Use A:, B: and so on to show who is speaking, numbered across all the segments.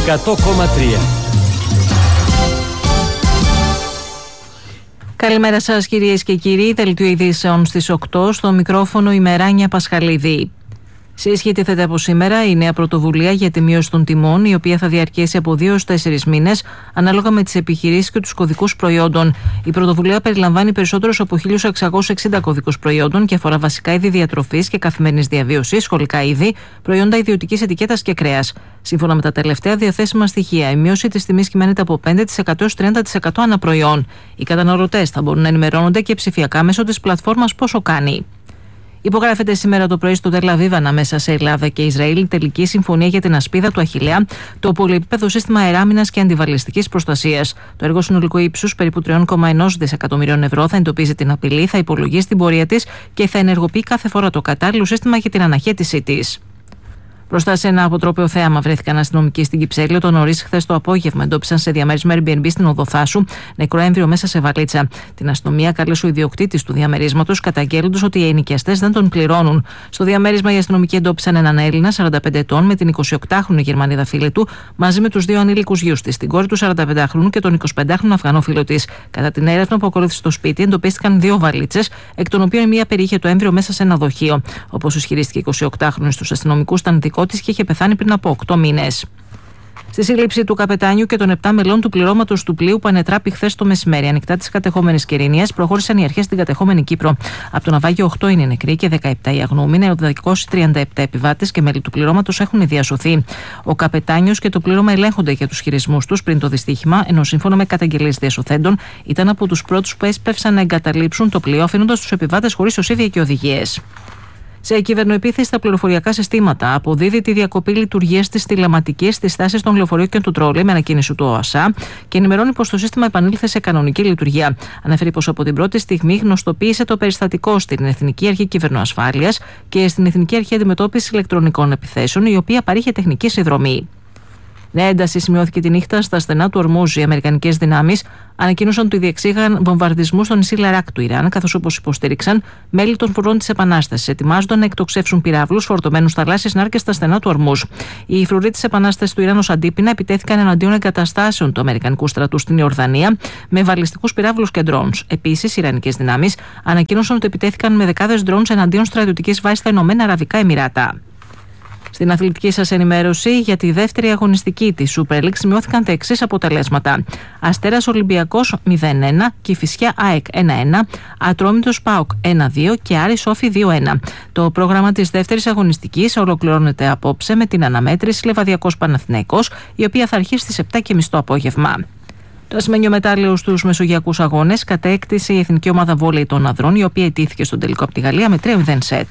A: 100,3.
B: Καλημέρα σας κυρίες και κύριοι, δελτίο ειδήσεων στις 8, στο μικρόφωνο η Μεράνια Πασχαλίδη. Σε ισχύ τίθεται από σήμερα η νέα πρωτοβουλία για τη μείωση των τιμών, η οποία θα διαρκέσει από 2 έως 4 μήνες, ανάλογα με τις επιχειρήσεις και τους κωδικούς προϊόντων. Η πρωτοβουλία περιλαμβάνει περισσότερους από 1.660 κωδικούς προϊόντων και αφορά βασικά είδη διατροφής και καθημερινής διαβίωσης, σχολικά είδη, προϊόντα ιδιωτικής ετικέτας και κρέας. Σύμφωνα με τα τελευταία διαθέσιμα στοιχεία, η μείωση της τιμής κυμαίνεται από 5% έως 30% ανά προϊόν. Οι καταναλωτές θα μπορούν να ενημερώνονται και ψηφιακά μέσω της πλατφόρμας Πόσο Κάνει. Υπογράφεται σήμερα το πρωί στο Τελ Αβίβ ανάμεσα σε Ελλάδα και Ισραήλ η τελική συμφωνία για την ασπίδα του Αχιλλέα, το πολυεπίπεδο σύστημα αεράμινας και αντιβαλιστικής προστασίας. Το έργο συνολικού ύψους περίπου 3,1 δισεκατομμυρίων ευρώ θα εντοπίζει την απειλή, θα υπολογίσει την πορεία της και θα ενεργοποιεί κάθε φορά το κατάλληλο σύστημα για την αναχέτησή της. Μπροστά σε ένα αποτρόπαιο θέαμα βρέθηκαν αστυνομικοί στην Κυψέλη. Το νωρίς χθες το απόγευμα εντόπισαν σε διαμέρισμα Airbnb στην Οδοθάσου νεκρό έμβριο μέσα σε βαλίτσα. Την αστυνομία κάλεσε ο ιδιοκτήτης του διαμερίσματος, καταγγέλλοντας ότι οι ενοικιαστές δεν τον πληρώνουν. Στο διαμέρισμα οι αστυνομικοί εντόπισαν έναν Έλληνα 45 ετών με την 28χρονη Γερμανίδα φίλη του, μαζί με τους 2 ανήλικους γιους της, την κόρη του 45χρονου και τον 25χρονο Αφγανό φίλο της. Κατά την έρευνα που ακολούθησε στο σπίτι, εντοπίστηκαν 2 βαλίτσες, εκ των οποίων η μία περιείχε το έμβριο μέσα σε ένα δοχείο. Όπως ισχυρίστηκε η 28χρονη στους αστυνομικούς, ήταν δικό της και είχε πεθάνει πριν από 8 μήνες. Στη σύλληψη του καπετάνιου και των 7 μελών του πληρώματος του πλοίου που ανετράπη χθες το μεσημέρι ανοιχτά της κατεχόμενης Κυρηνίας, προχώρησαν οι αρχές στην κατεχόμενη Κύπρο. Από το ναυάγιο 8 είναι νεκροί και 17 οι αγνοούμενοι, 237 επιβάτες και μέλη του πληρώματος έχουν διασωθεί. Ο καπετάνιος και το πλήρωμα ελέγχονται για τους χειρισμούς τους πριν το δυστύχημα, ενώ σύμφωνα με καταγγελίες διασωθέντων ήταν από τους πρώτους που έσπευσαν να εγκαταλείψουν το πλοίο, αφήνοντας τους επιβάτες χωρίς οσίδια και οδηγίες. Σε κυβερνοεπίθεση στα πληροφοριακά συστήματα, αποδίδει τη διακοπή λειτουργίας της τηλεματικής στις στάσεις των λεωφορείων και του τρόλεϊ με ανακοίνηση του ΟΑΣΑ και ενημερώνει πως το σύστημα επανήλθε σε κανονική λειτουργία. Αναφέρει πως από την πρώτη στιγμή γνωστοποίησε το περιστατικό στην Εθνική Αρχή Κυβερνοασφάλειας και στην Εθνική Αρχή Αντιμετώπισης Ηλεκτρονικών Επιθέσεων, η οποία παρήχε τεχνική συνδρομή. Νέα ένταση σημειώθηκε τη νύχτα στα στενά του Ορμούζ. Οι αμερικανικές δυνάμεις ανακοίνωσαν ότι διεξήγαν βομβαρδισμούς στο νησί Λαράκ του Ιράν, καθώς όπως υποστήριξαν μέλη των φρουρών της Επανάστασης ετοιμάζονταν να εκτοξεύσουν πυράβλους φορτωμένους θαλάσσιες νάρκες στα στενά του Ορμούζ. Οι φρουροί της Επανάστασης του Ιράν ως αντίπεινα επιτέθηκαν εναντίον εγκαταστάσεων του Αμερικανικού στρατού στην Ιορδανία με βαλιστικούς πυράβλους και ντρόουνς. Επίσης, οι Ιρανικές δυνάμεις ανακοίνωσαν ότι επιτέθηκαν με δεκάδες ντρόουνς εναντίον στρατιωτικής βάσης στα Ηνωμένα Αραβικά Εμιράτα. Στην αθλητική σας ενημέρωση για τη δεύτερη αγωνιστική της Super League σημειώθηκαν τα εξής αποτελέσματα. Αστέρας Ολυμπιακός 0-1, Κηφισιά ΑΕΚ 1-1, Ατρόμητος ΠΑΟΚ 1-2 και Άρης Όφη 2-1. Το πρόγραμμα της δεύτερης αγωνιστικής ολοκληρώνεται απόψε με την αναμέτρηση Λεβαδιακός Παναθηναϊκός, η οποία θα αρχίσει στις 7:30 το απόγευμα. Το ασημένιο μετάλλιο στους Μεσογειακούς Αγώνες κατέκτησε η Εθνική Ομάδα Βόλεϊ των Ανδρών, η οποία ιτήθηκε στον τελικό από τη Γαλλία με 3-0 σετ.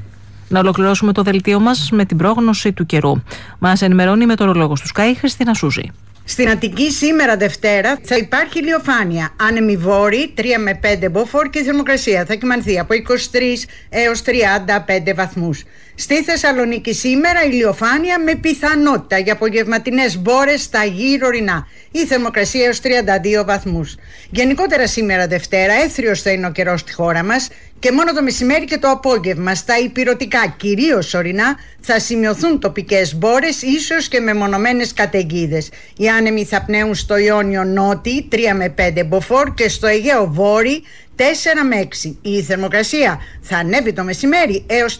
B: Να ολοκληρώσουμε το δελτίο μας με την πρόγνωση του καιρού. Μας ενημερώνει η μετεωρολόγος του Sky, Χριστίνα Σούζη.
C: Στην Αττική σήμερα Δευτέρα θα υπάρχει ηλιοφάνεια, άνεμη βόρη 3 με 5 μποφόρ και η θερμοκρασία θα κυμανθεί από 23 έως 35 βαθμούς. Στη Θεσσαλονίκη σήμερα ηλιοφάνεια με πιθανότητα για απογευματινές μπόρες στα γύρω ορεινά. Η θερμοκρασία έως 32 βαθμούς. Γενικότερα σήμερα Δευτέρα έθριος θα είναι ο καιρός στη χώρα μας και μόνο το μεσημέρι και το απόγευμα στα ηπειρωτικά, κυρίως ορεινά, θα σημειωθούν τοπικές μπόρες, ίσως και μεμονωμένες καταιγίδες. Οι άνεμοι θα πνέουν στο Ιόνιο νότι 3 με 5 μποφόρ και στο Αιγαίο βόρει 4 με 6. Η θερμοκρασία θα ανέβει το μεσημέρι έως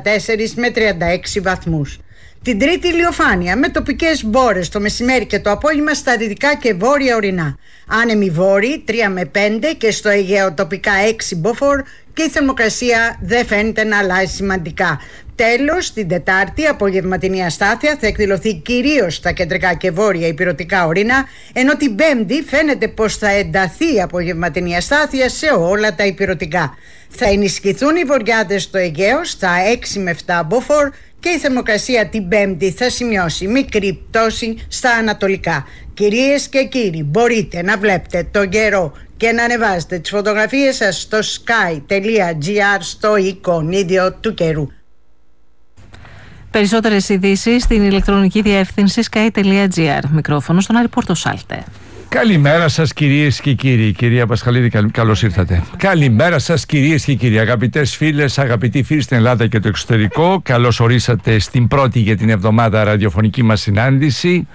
C: 34 με 36 βαθμούς. Την Τρίτη ηλιοφάνεια με τοπικές μπόρες το μεσημέρι και το απόγευμα στα δυτικά και βόρεια ορεινά. Άνεμοι βόρειοι 3 με 5 και στο Αιγαίο τοπικά 6 μποφόρ και η θερμοκρασία δεν φαίνεται να αλλάζει σημαντικά. Τέλος, την Τετάρτη απογευματινή αστάθεια θα εκδηλωθεί κυρίως στα κεντρικά και βόρεια ηπειρωτικά ορεινά, ενώ την Πέμπτη φαίνεται πως θα ενταθεί η απογευματινή αστάθεια σε όλα τα ηπειρωτικά. Θα ενισχυθούν οι βορειάδες στο Αιγαίο στα 6 με 7 μποφόρ και η θερμοκρασία την Πέμπτη θα σημειώσει μικρή πτώση στα ανατολικά. Κυρίες και κύριοι, μπορείτε να βλέπετε τον καιρό και να ανεβάζετε τις φωτογραφίες σας στο sky.gr στο εικονίδιο του καιρού.
B: Περισσότερες ειδήσεις στην ηλεκτρονική διεύθυνση sky.gr. Μικρόφωνο στον Άρη Πορτοσάλτε.
D: Καλημέρα σας κυρίες και κύριοι. Κυρία Πασχαλίδη, καλώς ήρθατε. Καλημέρα σας κυρίες και κύριοι. Αγαπητές φίλες, αγαπητοί φίλοι στην Ελλάδα και το εξωτερικό, καλώς ορίσατε στην πρώτη για την εβδομάδα ραδιοφωνική μας συνάντηση.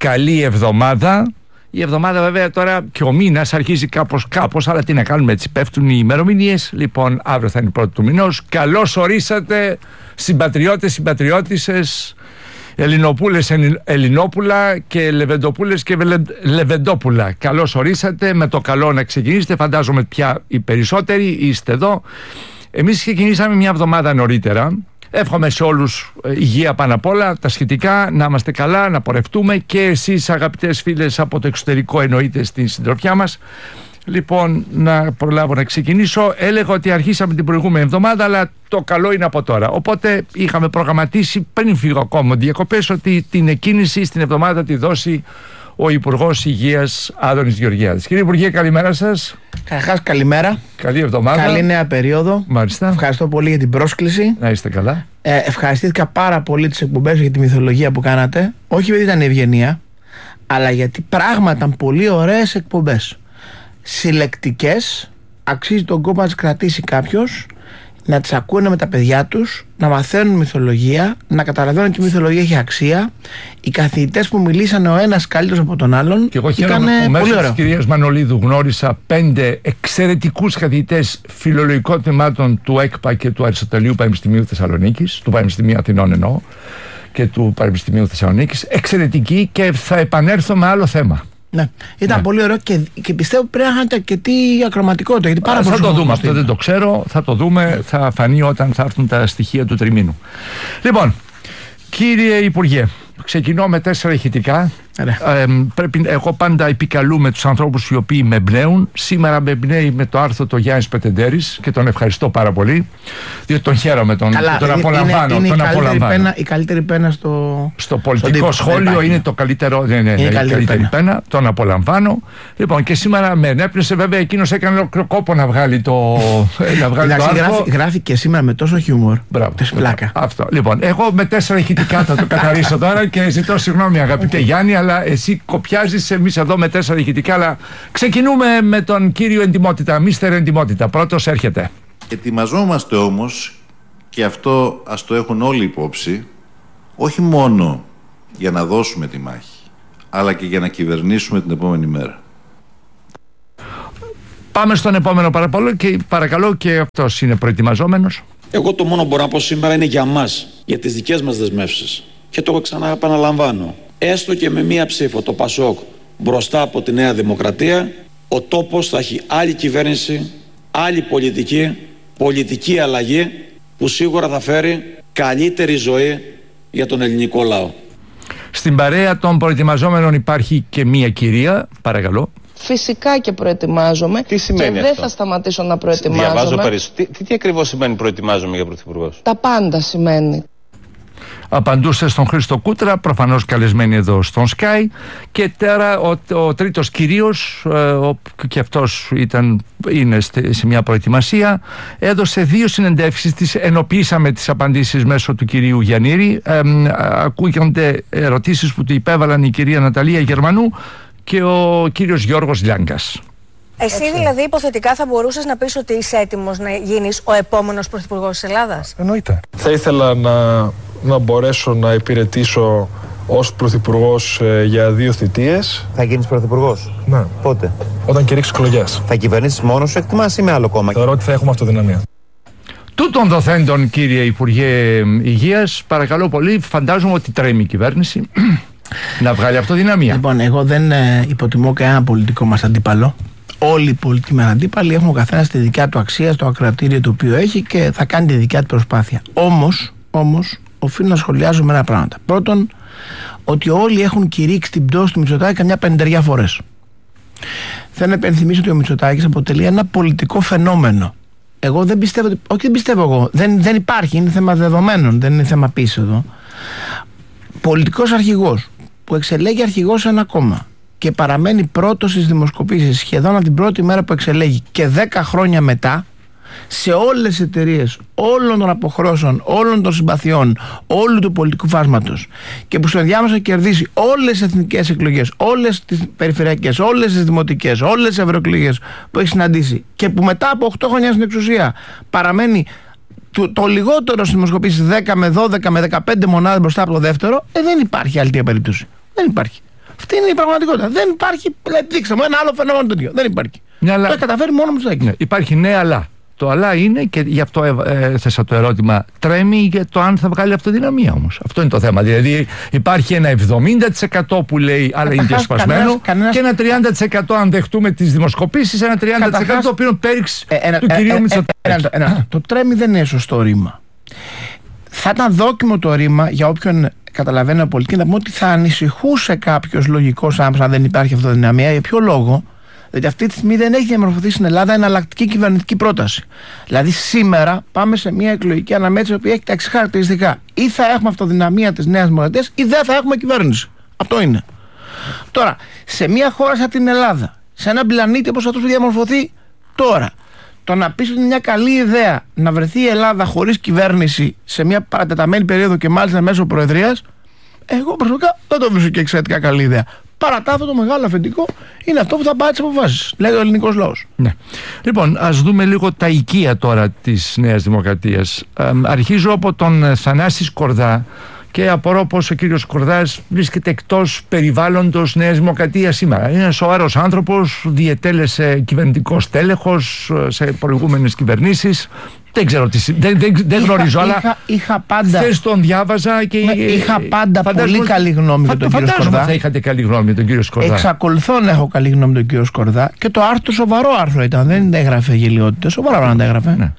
D: καλή εβδομάδα. Η εβδομάδα βέβαια τώρα και ο μήνας αρχίζει κάπως, αλλά τι να κάνουμε, έτσι πέφτουν οι ημερομηνίες. Λοιπόν, αύριο θα είναι η πρώτη του μηνός. Καλώς ορίσατε συμπατριώτες, συμπατριώτισσες, Ελληνοπούλες, Ελληνόπουλα και Λεβεντοπούλες και Λεβεντόπουλα. Καλώς ορίσατε, με το καλό να ξεκινήσετε. Φαντάζομαι πια οι περισσότεροι είστε εδώ. Εμείς ξεκινήσαμε μια εβδομάδα νωρίτερα. Εύχομαι σε όλους υγεία πάνω απ' όλα, τα σχετικά, να είμαστε καλά, να πορευτούμε, και εσείς αγαπητές φίλες από το εξωτερικό εννοείται στην συντροφιά μας. Λοιπόν, να προλάβω να ξεκινήσω. Έλεγα ότι αρχίσαμε την προηγούμενη εβδομάδα, αλλά το καλό είναι από τώρα. Οπότε είχαμε προγραμματίσει πριν φύγω ακόμα διακοπές ότι την εκκίνηση στην εβδομάδα τη δώσει ο Υπουργός Υγείας Άδωνης Γεωργιάδης. Κύριε Υπουργέ, καλημέρα σας.
A: Καταρχάς, καλημέρα.
D: Καλή εβδομάδα.
A: Καλή νέα περίοδο.
D: Μάλιστα.
A: Ευχαριστώ πολύ για την πρόσκληση.
D: Να είστε καλά.
A: Ευχαριστήθηκα πάρα πολύ τις εκπομπές για τη μυθολογία που κάνατε. Όχι επειδή ήταν ευγενία, αλλά γιατί πράγματι ήταν πολύ ωραίες εκπομπές. Συλλεκτικές, αξίζει τον κόπο να τις κρατήσει κάποιος, να τις ακούνε με τα παιδιά τους, να μαθαίνουν μυθολογία, να καταλαβαίνουν ότι η μυθολογία έχει αξία. Οι καθηγητές που μιλήσανε ο ένας καλύτερος από τον άλλον.
D: Και εγώ χαίρομαι που μέσω της κυρίας Μανολίδου γνώρισα 5 εξαιρετικούς καθηγητές φιλολογικών θεμάτων του ΕΚΠΑ και του Αριστοτελείου Πανεπιστημίου Θεσσαλονίκης, του Πανεπιστημίου Αθηνών εννοώ, και του Πανεπιστημίου Θεσσαλονίκης. Εξαιρετικοί, και θα επανέλθω με άλλο θέμα.
A: Ναι, ήταν πολύ ωραίο και πιστεύω πρέπει να είχατε αρκετή ακροματικότητα. Γιατί πάρα
D: θα το δούμε, αυτό δεν το ξέρω. Θα το δούμε, θα φανεί όταν θα έρθουν τα στοιχεία του τριμήνου. Λοιπόν, κύριε Υπουργέ, ξεκινώ με 4 ηχητικά. Εγώ πάντα επικαλούμε τους ανθρώπους οι οποίοι με εμπνέουν. Σήμερα με εμπνέει με το άρθρο το Γιάννης Πετεντέρης και τον ευχαριστώ πάρα πολύ, διότι τον χαίρομαι, τον απολαμβάνω.
A: Είναι η καλύτερη πένα
D: στο πολιτικό σχόλιο, είναι το καλύτερο. Είναι η καλύτερη πένα. Τον απολαμβάνω. Λοιπόν, και σήμερα με ενέπνευσε, βέβαια εκείνος έκανε κόπο να βγάλει το άρθρο.
A: Γράφει και σήμερα με τόσο χιούμορ.
D: Μπράβο. Αυτό. Λοιπόν, εγώ με 4 ηχητικά θα το καθαρίσω τώρα και ζητώ συγγνώμη, αγαπητέ Γιάννη, αλλά εσύ κοπιάζεις, εμείς εδώ με 4 ηχητικά. Αλλά ξεκινούμε με τον κύριο Εντιμότητα, Μίστερ Εντιμότητα. Πρώτος έρχεται.
E: Ετοιμαζόμαστε όμως, και αυτό ας το έχουν όλοι υπόψη, όχι μόνο για να δώσουμε τη μάχη, αλλά και για να κυβερνήσουμε την επόμενη μέρα.
D: Πάμε στον επόμενο παρακαλώ, και αυτός είναι προετοιμαζόμενος.
F: Εγώ το μόνο που μπορώ να πω σήμερα είναι για μας, για τις δικές μας δεσμεύσεις. Και το ξαναεπαναλαμβάνω. Έστω και με μία ψήφο το ΠΑΣΟΚ μπροστά από τη Νέα Δημοκρατία, ο τόπος θα έχει άλλη κυβέρνηση, άλλη πολιτική αλλαγή που σίγουρα θα φέρει καλύτερη ζωή για τον ελληνικό λαό. Στην παρέα των προετοιμαζόμενων υπάρχει και μία κυρία, παρακαλώ.
G: Φυσικά και προετοιμάζομαι.
H: Τι σημαίνει
G: και δεν θα σταματήσω να προετοιμάζομαι.
H: Διαβάζω περισσότερο. Τι ακριβώς σημαίνει προετοιμάζομαι για πρωθυπουργός?
G: Τα πάντα σημαίνει.
D: Απαντούσε στον Χρήστο Κούτρα, προφανώς καλεσμένοι εδώ στον Sky. Και τώρα ο τρίτος κυρίως, και αυτός είναι σε μια προετοιμασία, έδωσε 2 συνεντεύξεις, τις ενοποιήσαμε τις απαντήσεις μέσω του κυρίου Γιαννήρη. Ακούγονται ερωτήσεις που του υπέβαλαν η κυρία Ναταλία Γερμανού και ο κύριος Γιώργος Λιάγκας.
I: Εσύ δηλαδή υποθετικά θα μπορούσες να πεις ότι είσαι έτοιμος να γίνεις ο επόμενος πρωθυπουργός της Ελλάδας?
J: Εννοείται. Θα ήθελα να μπορέσω να υπηρετήσω ως πρωθυπουργός για 2 θητείες.
K: Θα γίνεις πρωθυπουργός?
J: Ναι.
K: Πότε?
J: Όταν κηρύξεις εκλογές.
K: Θα κυβερνήσεις μόνος σου, εκτιμάς, ή με άλλο κόμμα?
J: Θεωρώ ότι θα έχουμε αυτοδυναμία.
D: Τούτων δοθέντων, κύριε Υπουργέ Υγείας, παρακαλώ πολύ, φαντάζομαι ότι τρέμει η κυβέρνηση να βγάλει αυτοδυναμία.
A: Λοιπόν, εγώ δεν υποτιμώ κανένα πολιτικό μας αντίπαλο. Όλοι οι πολιτικοί μας αντίπαλοι έχουν ο καθένας τη δικιά του αξία στο ακροατήριο το οποίο έχει και θα κάνει τη δικιά του προσπάθεια. Όμως, οφείλω να σχολιάζω με ένα πράγμα. Πρώτον, ότι όλοι έχουν κηρύξει την πτώση του Μητσοτάκη καμιά 50 φορές. Θέλω να υπενθυμίσω ότι ο Μητσοτάκης αποτελεί ένα πολιτικό φαινόμενο. Εγώ δεν πιστεύω, όχι δεν πιστεύω εγώ, δεν υπάρχει, είναι θέμα δεδομένων, δεν είναι θέμα πίσης εδώ. Πολιτικός αρχηγός που εξελέγει αρχηγός σε ένα κόμμα και παραμένει πρώτος στις δημοσκοπήσεις σχεδόν από την πρώτη μέρα που εξελέγει και 10 χρόνια μετά, σε όλες τις εταιρείες, όλων των αποχρώσεων, όλων των συμπαθειών, όλου του πολιτικού φάσματος, και που στο ενδιάμεσο κερδίσει όλες τις εθνικές εκλογές, όλες τις περιφερειακές, όλες τις δημοτικές, όλες τις ευρωεκλογές που έχει συναντήσει, και που μετά από 8 χρόνια στην εξουσία παραμένει το λιγότερο στις δημοσκοπήσεις 10 με 12 με 15 μονάδες μπροστά από το δεύτερο, δεν υπάρχει άλλη περίπτωση. Δεν υπάρχει. Αυτή είναι η πραγματικότητα. Δεν υπάρχει. Δείξτε μου ένα άλλο φαινόμενο τέτοιο. Δεν υπάρχει. Το έχει καταφέρει μόνο Μητσοτάκης.
D: Ναι, υπάρχει ναι, αλλά. Το αλλά είναι, και γι' αυτό έθεσα το ερώτημα, τρέμει για το αν θα βγάλει αυτοδυναμία όμως. Αυτό είναι το θέμα. Δηλαδή υπάρχει ένα 70% που λέει αλλά είναι διασπασμένο και ένα 30% αν δεχτούμε τις δημοσκοπήσεις, ένα 30% το οποίο πέριξ του κυρίου Μητσοτάκη.
A: Το τρέμει δεν είναι σωστό ρήμα. Θα ήταν δόκιμο το ρήμα για όποιον καταλαβαίνει πολιτική να πούμε ότι θα ανησυχούσε κάποιος λογικός άνθρωπος αν δεν υπάρχει αυτοδυναμία. Για ποιο λόγο? Διότι αυτή τη στιγμή δεν έχει διαμορφωθεί στην Ελλάδα εναλλακτική κυβερνητική πρόταση. Δηλαδή, σήμερα πάμε σε μια εκλογική αναμέτρηση που έχει τα εξής χαρακτηριστικά. Ή θα έχουμε αυτοδυναμία της Νέας Δημοκρατίας ή δεν θα έχουμε κυβέρνηση. Αυτό είναι. Τώρα, σε μια χώρα σαν την Ελλάδα, σε έναν πλανήτη όπως αυτός που διαμορφωθεί τώρα, το να πεις ότι είναι μια καλή ιδέα να βρεθεί η Ελλάδα χωρίς κυβέρνηση σε μια παρατεταμένη περίοδο και μάλιστα μέσω προεδρίας, εγώ προσωπικά δεν το βρίσκω και εξαιρετικά καλή ιδέα. Παρατά αυτό το μεγάλο αφεντικό είναι αυτό που θα πάρει τις αποφάσεις, λέει ο ελληνικός λαός.
D: Ναι. Λοιπόν, ας δούμε λίγο τα οικεία τώρα της Νέας Δημοκρατίας. Αρχίζω από τον Θανάση Σκορδά και απορώ πως ο κύριος Σκορδάς βρίσκεται εκτός περιβάλλοντος Νέας Δημοκρατίας σήμερα. Είναι ένας σοβαρός άνθρωπος, διετέλεσε κυβερνητικός τέλεχος σε προηγούμενες κυβερνήσεις. Δεν ξέρω, δεν γνωρίζω, αλλά
A: είχα πάντα,
D: χθες τον διάβαζα και
A: είχα πάντα πολύ καλή γνώμη για τον κύριο Σκορδά.
D: Θα είχατε καλή γνώμη για τον κύριο Σκορδά.
A: Εξακολουθώ να έχω καλή γνώμη για τον κύριο Σκορδά και το άρθρο σοβαρό άρθρο ήταν, δεν έγραφε γελιότητες, σοβαρά πράγματα έγραφε. Ναι.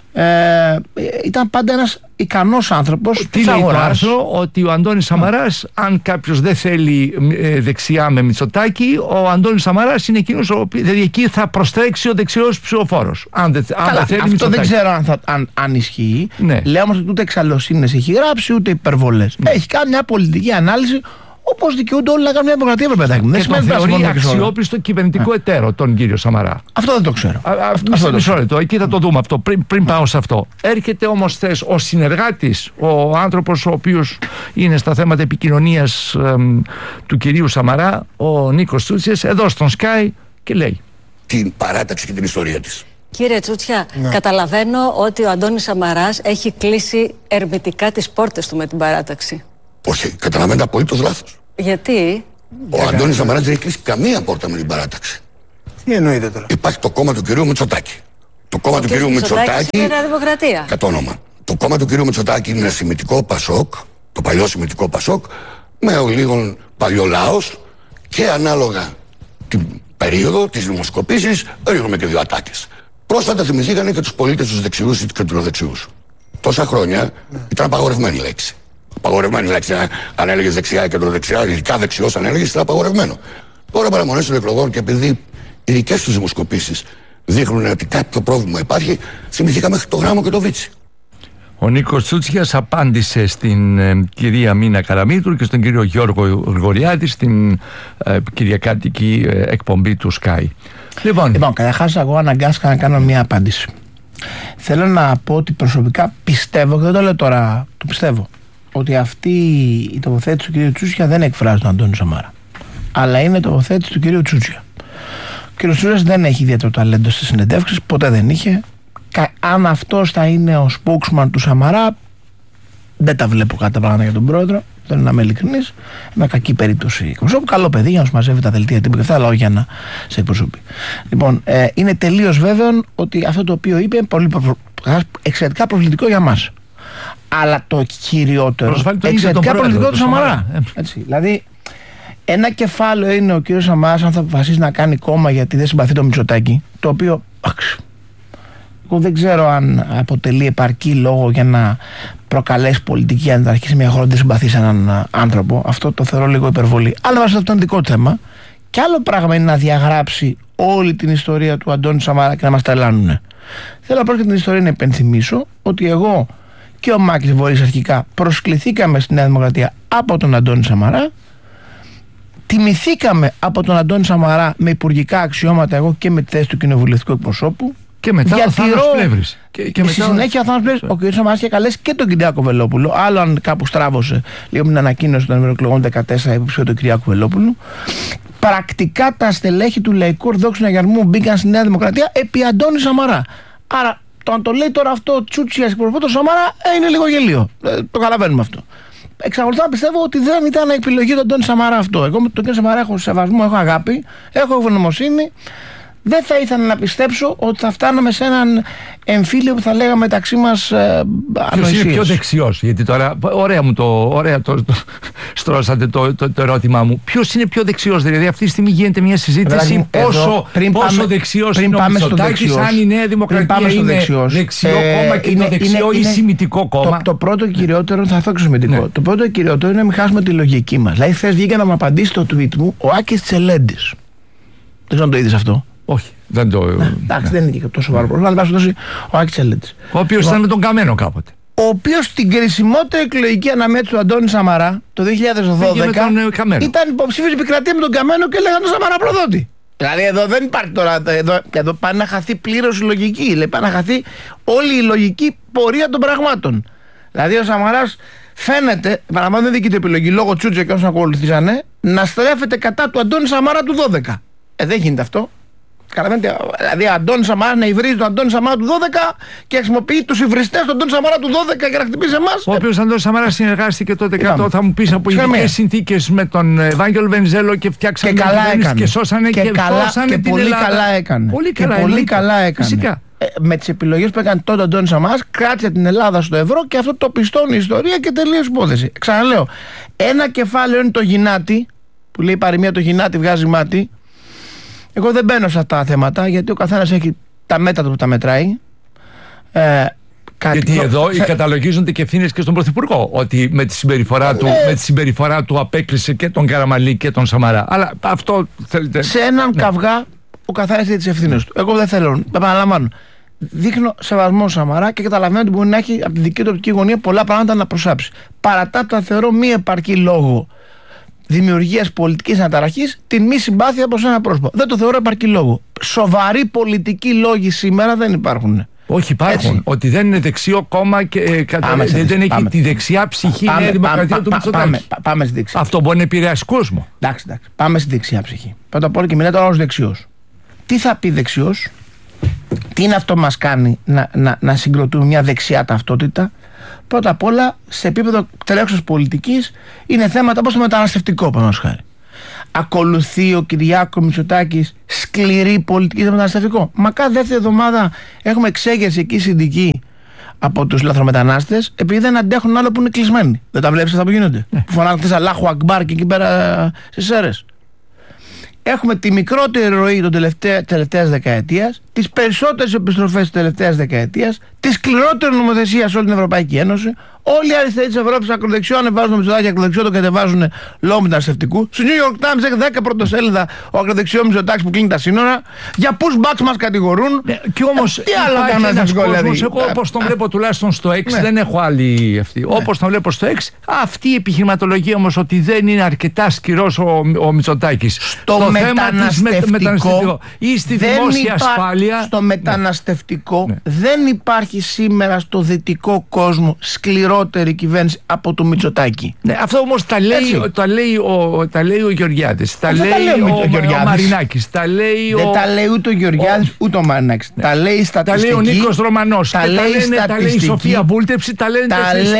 A: Ήταν πάντα ένας ικανός άνθρωπος.
D: Τι λέει το άρθρο? Ότι ο Αντώνης Σαμαράς, αν κάποιος δεν θέλει δεξιά με Μητσοτάκη, ο Αντώνης Σαμαράς είναι εκείνος δηλαδή εκεί θα προστρέξει ο δεξιός ψηφοφόρος.
A: Καλά,
D: θέλει
A: αυτό
D: Μητσοτάκη.
A: δεν ξέρω αν ισχύει.
D: Ναι.
A: Λέω όμως ότι ούτε εξαλλοσύνες έχει γράψει ούτε υπερβολές. Ναι. Έχει κάνει μια πολιτική ανάλυση όπως δικαιούνται όλοι να κάνουν μια δημοκρατία, παιδάκι μου.
D: Δεν σημαίνει ότι θεωρεί αξιόπιστο κυβερνητικό εταίρο τον κύριο Σαμαρά.
A: Αυτό δεν το ξέρω.
D: Μισό λεπτό, εκεί θα το δούμε αυτό. Πριν πάω σε αυτό. Έρχεται όμως θες ο συνεργάτης, ο άνθρωπος ο οποίος είναι στα θέματα επικοινωνίας του κυρίου Σαμαρά, ο Νίκος Τσούτσιας, εδώ στον Sky και λέει
L: την παράταξη και την ιστορία της.
M: Κύριε Τσούτσια, καταλαβαίνω ότι ο Αντώνης Σαμαράς έχει κλείσει ερμητικά τις πόρτες του με την παράταξη.
L: Όχι, καταλαβαίνετε απολύτως λάθος.
M: Γιατί?
L: Ο Αντώνης Σαμαράς δεν έχει κλείσει καμία πόρτα με την παράταξη.
N: Τι εννοείτε τώρα?
L: Υπάρχει το κόμμα του κυρίου Μητσοτάκη. Το κόμμα του κυρίου Μητσοτάκη
M: είναι Νέα Δημοκρατία.
L: Κατ' όνομα. Το κόμμα του κυρίου Μητσοτάκη είναι ένα σημητικό Πασόκ, το παλιό σημητικό Πασόκ, με ο λίγων παλιό λαός και ανάλογα την περίοδο της δημοσκοπήσης ρίχνουμε και δύο ατάκες. Πρόσφατα θυμηθήκανε και τους πολίτες τους δεξιούς ή τους κεντροδεξιούς. Τόσα χρόνια ήταν απαγορευμένη λέξη. Απαγορευμένη λέξη. Αν έλεγε δεξιά ή κεντροδεξιά, ειδικά δεξιό, αν έλεγε, ήταν απαγορευμένο. Τώρα παραμονές των εκλογών και επειδή οι δικές τους δημοσκοπήσεις δείχνουν ότι κάποιο πρόβλημα υπάρχει, θυμηθήκαμε το Γράμμο και το Βίτσι.
D: Ο Νίκος Τσούτσιας απάντησε στην κυρία Μίνα Καραμήτρου και στον κύριο Γιώργο Γρηγοριάδη στην κυριακάτικη εκπομπή του Sky. Λοιπόν,
A: καταρχάς εγώ αναγκάστηκα να κάνω μια απάντηση. Θέλω να πω ότι προσωπικά πιστεύω, και δεν το λέω τώρα, το πιστεύω, ότι αυτή η τοποθέτηση του κ. Τσούτσια δεν εκφράζει τον Αντώνη Σαμάρα, αλλά είναι τοποθέτηση του κ. Τσούτσια. Ο κ. Τσούτσιας δεν έχει ιδιαίτερο ταλέντο στις συνεντεύξεις, ποτέ δεν είχε. Αν αυτός θα είναι ο spokesman του Σαμαρά, δεν τα βλέπω κάτι πράγματα για τον πρόεδρο. Θέλω να είμαι ειλικρινής. Με κακή περίπτωση εκπροσώπου. Καλό παιδί για να σου μαζεύει τα δελτία τύπου και αυτά, αλλά όχι για να σε εκπροσωπεί. Λοιπόν, είναι τελείως βέβαιο ότι αυτό το οποίο είπε είναι πολύ εξαιρετικά προβλητικό για μας. Αλλά το κυριότερο, εξαιρετικά προβλητικό του Σαμαρά. Έτσι, δηλαδή, ένα κεφάλαιο είναι ο κ. Σαμαράς αν θα αποφασίσει να κάνει κόμμα γιατί δεν συμπαθεί το Μητσοτάκη, το οποίο εγώ δεν ξέρω αν αποτελεί επαρκή λόγο για να προκαλέσει πολιτική αν θα αρχίσει μια χώρα να συμπαθεί σε έναν άνθρωπο. Αυτό το θεωρώ λίγο υπερβολή. Αλλά βάσει αυτό είναι δικό του θέμα. Και άλλο πράγμα είναι να διαγράψει όλη την ιστορία του Αντώνη Σαμαρά και να μας τρελάνουνε. Θέλω απλώς και την ιστορία να υπενθυμίσω ότι εγώ και ο Μάκης Βορής αρχικά προσκληθήκαμε στη Νέα Δημοκρατία από τον Αντώνη Σαμαρά. Τιμηθήκαμε από τον Αντώνη Σαμαρά με υπουργικά αξιώματα, εγώ και με τη θέση του κοινοβουλευτικού εκπροσώπου.
D: Και μετά ο Θάνος Πλεύρης.
A: Και στη συνέχεια ο Θάνος Πλεύρης, ο κ. Σαμαράς είχε καλέσει και τον Κυριάκο Βελόπουλο. Άλλο αν κάπου στράβωσε λίγο με την ανακοίνωση των ευρωεκλογών 14 υποψήφιο του Κυριάκου Βελόπουλου. Πρακτικά τα στελέχη του Λαϊκού Ορθόδοξου Αγιαρμού μπήκαν στη Νέα Δημοκρατία επί Αντώνη Σαμαρά. Άρα το αν το λέει τώρα αυτό Τσούτσιας εκπροσωπό το Σαμαρά είναι λίγο γελίο. Το καταλαβαίνουμε αυτό. εξακολουθώ να πιστεύω ότι δεν ήταν επιλογή του Αντώνη Σαμαρά αυτό. Εγώ με τον κ. Σαμαρά έχω σεβασμό, έχω αγάπη, έχω ευγνωμοσύνη. Δεν θα ήθελα να πιστέψω ότι θα φτάναμε σε έναν εμφύλιο που θα λέγαμε μεταξύ μας ανοησίες.
D: Ποιος είναι πιο δεξιός? Γιατί τώρα ωραία το στρώσατε το ερώτημά μου. Ποιος είναι πιο δεξιός? Δηλαδή αυτή τη στιγμή γίνεται μια συζήτηση πόσο δεξιός είναι ο Μητσοτάκης, αν η Νέα Δημοκρατία είναι δεξιό κόμμα και το δεξιό ή σημιτικό κόμμα.
A: Το πρώτο κυριότερο, θα έρθω και σημιτικό. Το πρώτο κυριότερο είναι να μην χάσουμε τη λογική μας. Δηλαδή χθες βγήκε να μου απαντήσει το tweet μου ο Άκης Τσελέντης. Δεν ξέρω αν το είδες αυτό.
D: Όχι, δεν το.
A: Εντάξει, δεν είναι και τόσο σοβαρό πρόβλημα, αλλά πάση ο Άκης Τσελέντης.
D: Ο οποίος ήταν με τον Καμένο κάποτε.
A: Ο οποίος στην κρισιμότερη εκλογική αναμέτρηση του Αντώνη Σαμαρά το 2012 ήταν υποψήφιος επικρατεία με τον Καμένο και λέγανε Σαμαρά προδότη. Δηλαδή εδώ δεν υπάρχει τώρα. Εδώ πάει να χαθεί πλήρως η λογική. Δηλαδή πάει να χαθεί όλη η λογική πορεία των πραγμάτων. Δηλαδή ο Σαμαράς φαίνεται, παραμονή δεν δική του επιλογή λόγω Τσούτζε και όσων ακολουθήσανε, να στρέφεται κατά του Αντώνη Σαμαρά του 12. Δεν γίνεται αυτό. Δηλαδή, Αντώνη Σαμαρά να υβρίζει τον Αντώνη Σαμαρά του 12 και χρησιμοποιεί τους υβριστές του Αντώνη Σαμαρά του 12 για να χτυπήσει εμάς.
D: Ο οποίος Αντώνης Σαμαρά συνεργάστηκε τότε κάτω, θα μου πεις, από ειδικές συνθήκες με τον Ευάγγελο Βενιζέλο και φτιάξανε την κυβέρνηση και σώσανε την Ελλάδα.
A: Πολύ καλά έκανε.
D: Φυσικά.
A: Με τις επιλογές που έκανε τότε ο Αντώνης Σαμαράς, κράτησε την Ελλάδα στο ευρώ και αυτό το πιστώνει η ιστορία και τελείως υπόθεση. Ξαναλέω, ένα κεφάλαιο είναι το γυνάτι, που λέει η παροιμία το γυνάτι βγάζει μάτι. Εγώ δεν μπαίνω σε αυτά τα θέματα γιατί ο καθένας έχει τα μέτρα που τα μετράει.
D: Γιατί εδώ καταλογίζονται και ευθύνες και στον Πρωθυπουργό. Ότι με τη συμπεριφορά του απέκλεισε και τον Καραμανλή και τον Σαμαρά. Αλλά αυτό θέλετε.
A: Σε έναν καυγά ο καθένας έχει τις ευθύνες του. Εγώ δεν θέλω. Επαναλαμβάνω. Δείχνω σεβασμό Σαμαρά και καταλαβαίνω ότι μπορεί να έχει από τη δική του οπτική γωνία πολλά πράγματα να προσάψει. Παρά τα αυτά, θεωρώ μη επαρκή λόγο δημιουργίας πολιτικής αναταραχής την μη συμπάθεια προς ένα πρόσωπο. Δεν το θεωρώ επαρκή λόγο. Σοβαροί πολιτικοί λόγοι σήμερα δεν υπάρχουν.
D: Όχι, υπάρχουν. Έτσι. Ότι δεν είναι δεξιό κόμμα και δεν έχει τη δεξιά ψυχή η Νέα Δημοκρατία του Μητσοτάκη.
A: Πάμε στη δεξιά.
D: Αυτό μπορεί να επηρεάσει κόσμο.
A: Εντάξει. Πάμε στη δεξιά ψυχή. Πρώτα απ' όλα και μιλάτε ως δεξιός. Τι θα πει δεξιός, τι είναι αυτό που μας κάνει να συγκροτούμε μια δεξιά ταυτότητα? Πρώτα απ' όλα, σε επίπεδο τρέχουσας πολιτικής, είναι θέματα όπως το μεταναστευτικό, παραδείγματος χάρη. Ακολουθεί ο Κυριάκο Μητσοτάκης σκληρή πολιτική στο μεταναστευτικό? Μα κάθε δεύτερη εβδομάδα έχουμε εξέγερση εκεί συνδική από τους λαθρομετανάστες επειδή δεν αντέχουν άλλο που είναι κλεισμένοι. Δεν τα βλέπεις αυτά που γίνονται? Που φωνάζουν χθες Αλάχου Ακμπάρ και εκεί πέρα στις αίρες. Έχουμε τη μικρότερη ροή των τελευταίας δεκαετίας, τις περισσότερες επιστροφές της τελευταίας δεκαετίας, τη σκληρότερη νομοθεσία σε όλη την Ευρωπαϊκή Ένωση. Όλοι οι αριστεροί της Ευρώπης ακροδεξιό ανεβάζουν το Μητσοτάκη, ακροδεξιό το κατεβάζουν λόγω μεταναστευτικού. Στο New York Times έχει 10 πρωτοσέλιδα ο ακροδεξιό Μητσοτάκης που κλείνει τα σύνορα. Για πούς μπαξ μας κατηγορούν.
D: Και όμως
A: τι άλλο μεταναστευτικό δηλαδή?
D: Εγώ όπως τον βλέπω τουλάχιστον στο X, δεν έχω άλλη αυτή. Όπως τον βλέπω στο X, αυτή η επιχειρηματολογία όμως ότι δεν είναι αρκετά σκληρός ο Μητσοτάκης.
A: Στο μεταναστευτικό
D: ή στη δημόσια ασφάλεια.
A: Στο μεταναστευτικό δεν υπάρχει σήμερα στο δυτικό κόσμο σκληρότερη κυβέρνηση από το Μητσοτάκη.
D: Ναι, αυτό όμως τα λέει ο Γεωργιάδης, τα λέει ο Μαρινάκης,
A: δεν τα λέει ούτε ο Γεωργιάδης ούτε ο Μαρινάκης. Τα λέει η στατιστική.
D: Τα λέει ο Νίκος Ρωμανός. Τα λέει η Σοφία Βούλτεψη. Τα λέει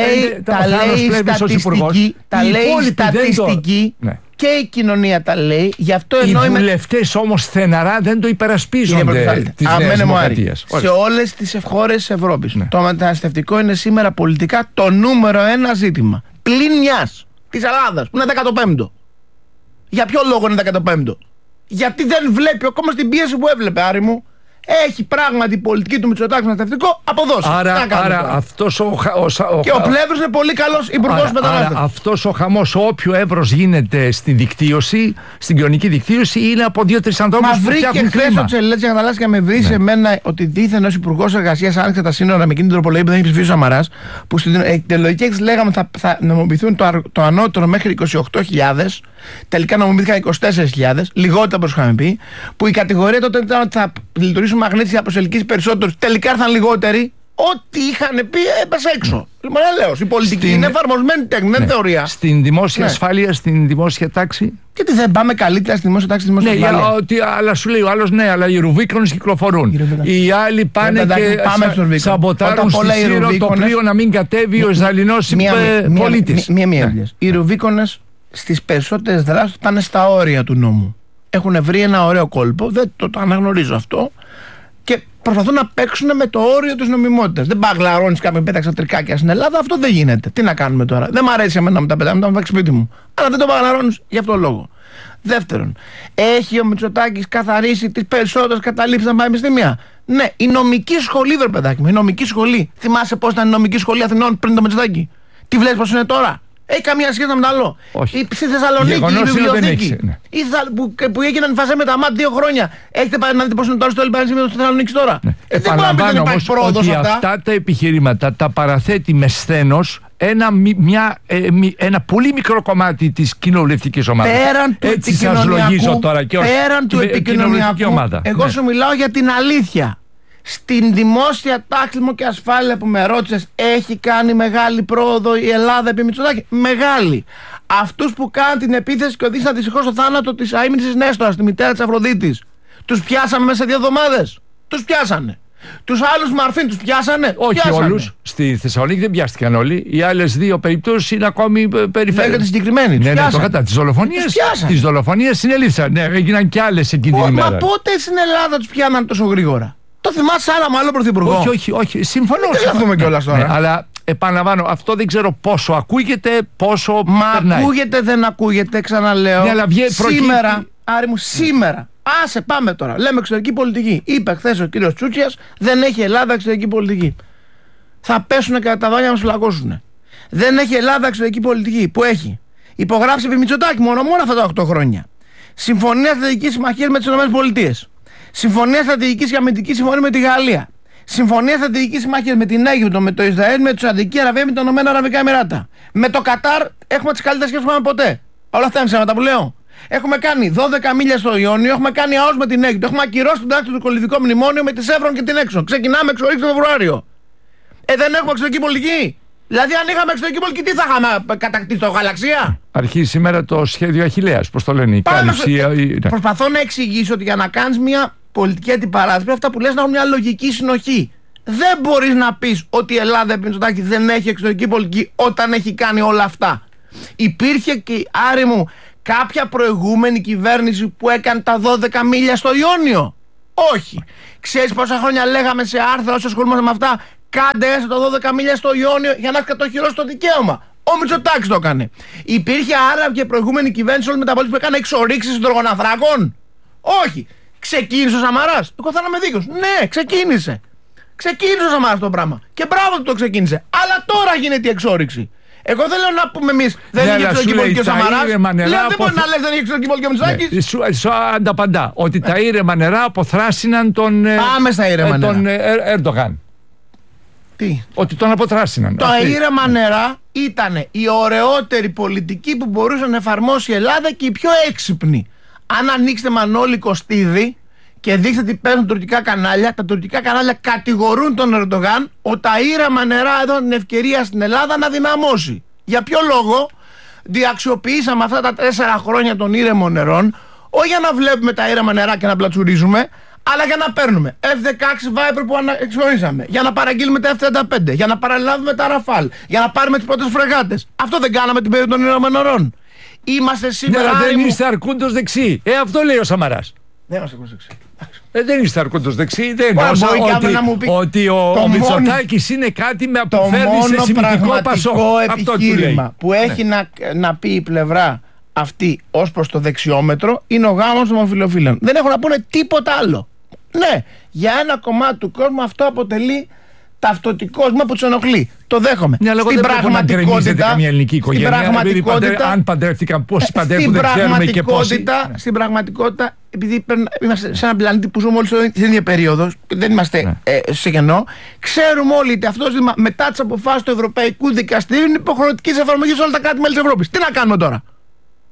A: η στατιστική. Και η κοινωνία τα λέει, γι' αυτό
D: οι βουλευτές όμως στεναρά δεν το υπερασπίζονται της Νέας Δημοκρατίας.
A: Σε όλες τις χώρες της Ευρώπης. Το μεταναστευτικό είναι σήμερα πολιτικά το νούμερο 1 ζήτημα. Πλην μιας, της Ελλάδας, που είναι 15ο. Για ποιο λόγο είναι 15ο? Γιατί δεν βλέπει ακόμα στην πίεση που έβλεπε, Άρη μου. Έχει πράγματι η πολιτική του Μητσοτάκη μεταναστευτικό αποδώσει.
D: Άρα αυτός
A: και ο Πλεύρος είναι πολύ καλός υπουργός μετανάστευσης.
D: Άρα αυτός ο χαμός, όποιο εύρος γίνεται στην δικτύωση, στην κοινωνική δικτύωση, είναι από 2-3 ανθρώπους που φτιάχνουν κλίμα.
A: Μα βρήκε χθες ο Τσελέτης για να καταλάβει και με βρει σε μένα ότι δίθεν ως υπουργός εργασίας άνοιξε τα σύνορα με εκείνη την τροπολογία που δεν έχει ψηφίσει ο Σαμαράς, που στην τελογική έκθεση λέγαμε θα νομιμοποιηθούν το ανώτερο μέχρι 28.000. Τελικά νομιμοποιήθηκαν 24.000, λιγότερα όπως είχαμε πει, που η κατηγορία τότε ήταν ότι θα λειτουργήσουν μαγνήτες για προσελκύσει περισσότερους. Τελικά ήρθαν λιγότεροι. Ό,τι είχαν πει έπεσε έξω. Λοιπόν, λέω, η πολιτική είναι εφαρμοσμένη τέχνη, δεν θεωρία.
D: Στην δημόσια ασφάλεια, στην δημόσια τάξη.
A: Και τι δεν πάμε καλύτερα στη δημόσια τάξη, στη δημόσια ασφάλεια.
D: Αλλά σου λέει ο άλλος, ναι, αλλά οι Ρουβίκονες κυκλοφορούν. Οι άλλοι πάνε και σαμποτάρουν στη Σύρο το πλοίο να μην κατέβει ο Ισραηλινός πολίτης.
A: Οι Ρουβίκονες στις περισσότερες δράσεις πάνε στα όρια του νόμου. Έχουν βρει ένα ωραίο κόλπο, δεν το αναγνωρίζω αυτό. Και προσπαθούν να παίξουν με το όριο της νομιμότητας. Δεν παγλαρώνεις κάποιον πέταξε τρικάκια στην Ελλάδα, αυτό δεν γίνεται. Τι να κάνουμε τώρα. Δεν μ' αρέσει εμένα να μου τα πετάμε, να μου παίξει σπίτι μου. Αλλά δεν το παγλαρώνεις για αυτόν τον λόγο. Δεύτερον, έχει ο Μητσοτάκης καθαρίσει τις περισσότερες καταλήψεις στα πανεπιστήμια? Ναι, η νομική σχολή, βρε παιδάκι μου, η νομική σχολή. Θυμάσαι πώς ήταν η νομική σχολή Αθηνών πριν το Μητσοτάκη? Τι βλέπεις πώς είναι τώρα? Έχει καμία σχέση με το άλλο?
D: Όχι.
A: Στη Θεσσαλονίκη η βιβλιοθήκη που έγιναν φασέ με τα ΜΑΤ 2 χρόνια. Έχετε πάει να δείτε πώς είναι τώρα στο Πανεπιστήμιο στη Θεσσαλονίκη τώρα?
D: Δεν μπορώ να πει ότι υπάρχει πρόοδος αυτά τα επιχειρήματα τα παραθέτει με σθένος ένα πολύ μικρό κομμάτι της κοινοβουλευτικής ομάδας. Έτσι σας λογίζω τώρα και ως κοινοβουλευτική ομάδα.
A: Εγώ σου μιλάω για την αλήθεια. Στην δημόσια τάξη και ασφάλεια που με ρώτησες, έχει κάνει μεγάλη πρόοδο η Ελλάδα επί Μητσοτάκη? Μεγάλη. Αυτούς που κάνουν την επίθεση και οδήγησαν δυστυχώς στο θάνατο της αείμνησης Νέστορας, τη μητέρα της Αφροδίτης, τους πιάσαμε μέσα σε 2 εβδομάδες? Τους πιάσανε. Τους άλλους Μαρφίν τους πιάσανε?
D: Όχι πιάσανε. Όλους. Στη Θεσσαλονίκη δεν πιάστηκαν όλοι. Οι άλλες 2 περιπτώσεις είναι ακόμη περιφέρειες.
A: Λέγεται συγκεκριμένη.
D: Ναι, το κατά. Τις δολοφονίες συνελήφθησαν. Ναι, έγιναν και άλλες εκείνη την ημέρα.
A: Μα πότε στην Ελλάδα τους πιάναν τόσο γρήγορα? Το θυμάσαι άλλα με άλλο πρωθυπουργό?
D: Όχι. Συμφωνώ.
A: Δεν τρελαθούμε κιόλας τώρα.
D: Ναι, αλλά επαναλαμβάνω, αυτό δεν ξέρω πόσο ακούγεται, πόσο.
A: Μα
D: περνάει.
A: Ακούγεται, δεν ακούγεται, ξαναλέω.
D: Ναι, αλλά σήμερα,
A: Άρη μου, σήμερα. Άσε, πάμε τώρα. Λέμε εξωτερική πολιτική. Είπε χθες ο κύριος Τσούτσιας, δεν έχει Ελλάδα εξωτερική πολιτική. Θα πέσουν κατά τα δόντια να μας φυλακώσουν. Δεν έχει Ελλάδα εξωτερική πολιτική που έχει υπογράψει επί Μητσοτάκη μόνο αυτά τα 8 χρόνια. Συμφωνία στρατηγικής συμμαχίας με τις ΗΠΑ. Συμφωνία στρατηγικής και αμυντικής συμφωνία με τη Γαλλία. Συμφωνία στρατηγικής συμμαχίας με την Αίγυπτο, με το Ισραήλ, με τη Σαουδική Αραβία, με τα Ηνωμένα Αραβικά Εμιράτα. Με το Κατάρ έχουμε τις καλύτερες σχέσεις που είχαμε ποτέ. Όλα αυτά είναι ψέματα που λέω. Έχουμε κάνει 12 μίλια στο Ιόνιο, έχουμε κάνει ΑΟΣ με την Αίγυπτο, έχουμε ακυρώσει τον τάκτο του κολυβικό μνημόνιο με τη Σεύρον και την Έξω. Ξεκινάμε εξορίξη το Φεβρουάριο. Δεν έχουμε εξωτερική πολιτική. Δηλαδή, αν είχαμε εξωτερική πολιτική, τι θα είχαμε κατακτήσει το γαλαξία?
D: Αρχίζει σήμερα το σχέδιο Αχιλλέας, πώς το λένε, η κάλυψη.
A: Προσπαθώ να εξηγήσω ότι για να κάνεις μια πολιτική αντιπαράθεση, αυτά που λες να έχουν μια λογική συνοχή. Δεν μπορείς να πεις ότι η Ελλάδα επί Μητσοτάκη δεν έχει εξωτερική πολιτική όταν έχει κάνει όλα αυτά. Υπήρχε και, Άρη μου, κάποια προηγούμενη κυβέρνηση που έκανε τα 12 μίλια στο Ιόνιο? Όχι. Ξέρεις πόσα χρόνια λέγαμε σε άρθρα όσο ασχολούμαστε με αυτά? Κάντε έστω τα 12 μίλια στο Ιόνιο για να κατοχυρώσει το δικαίωμα. Ο Μητσοτάκης το έκανε. Υπήρχε άρα και προηγούμενη κυβέρνηση όλη με τα πολιτική που έκανε εξορίξεις υδρογοναθράκων? Όχι. Ξεκίνησε ο Σαμαράς? Εγώ θα είμαι δίκαιος. Ναι, ξεκίνησε. Ξεκίνησε ο Σαμαράς το πράγμα. Και μπράβο του το ξεκίνησε. Αλλά τώρα γίνεται η εξόριξη. Εγώ δεν λέω να πούμε εμείς δεν είχε εξωτερική πολιτική ο Σαμαράς. Λέω δεν μπορεί να λες δεν είχε εξωτερική πολιτική ο Μητσοτάκης.
D: Σου ανταπαντά ότι τα ήρεμα νερά αποθράσιναν τον Ερντογάν.
A: Τι?
D: Ότι τον αποθράσιναν.
A: Τα ήρεμα νερά ήταν η ωραιότερη πολιτική που μπορούσε να εφαρμόσει η Ελλάδα και η πιο έξυπνη. Αν ανοίξετε Μανώλη Κωστίδη και δείξτε τι παίρνουν τουρκικά κανάλια, τα τουρκικά κανάλια κατηγορούν τον Ερντογάν ότι τα ήρεμα νερά έδωσαν την ευκαιρία στην Ελλάδα να δυναμώσει. Για ποιο λόγο? Διαξιοποιήσαμε αυτά τα 4 χρόνια των ήρεμων νερών, όχι για να βλέπουμε τα ήρεμα νερά και να πλατσουρίζουμε, αλλά για να παίρνουμε F-16 Viper που εξοργήσαμε, για να παραγγείλουμε τα F-35, για να παραλάβουμε τα Rafale, για να πάρουμε τις πρώτες φρεγάτες. Αυτό δεν κάναμε την περίοδο των ήρεμων νερών? Είμαστε σήμερα.
D: Δεν είστε αρκούντος δεξί. Αυτό λέει ο Σαμαράς.
A: Δεν είμαστε αρκούντος δεξί.
D: Δεν είστε αρκούντος δεξί. Δεν ότι ο Μητσοτάκης είναι κάτι με που φέρνει σε σημαντικό πασό.
A: Αυτό επιχείρημα που έχει να πει η πλευρά αυτή ως προς το δεξιόμετρο είναι ο γάμος των ομοφυλοφίλων. Δεν έχουν να πούνε τίποτα άλλο. Ναι, για ένα κομμάτι του κόσμου αυτό αποτελεί ταυτοτικό που τους ενοχλεί. Το δέχομαι.
D: Ναι, στην πραγματικότητα, καμία ελληνική οικογένεια, αν παντρεύτηκαν, πόσοι παντρεύουν, δεν ξέρουμε και πόσοι.
A: Στην πραγματικότητα, επειδή είμαστε σε έναν πλανήτη που ζούμε όλοι στην ίδια περίοδο, δεν είμαστε σε κενό, ξέρουμε όλοι ότι αυτό μετά τις αποφάσεις του Ευρωπαϊκού Δικαστηρίου είναι υποχρεωτική εφαρμογή σε όλα τα κράτη-μέλη της Ευρώπης. Τι να κάνουμε τώρα?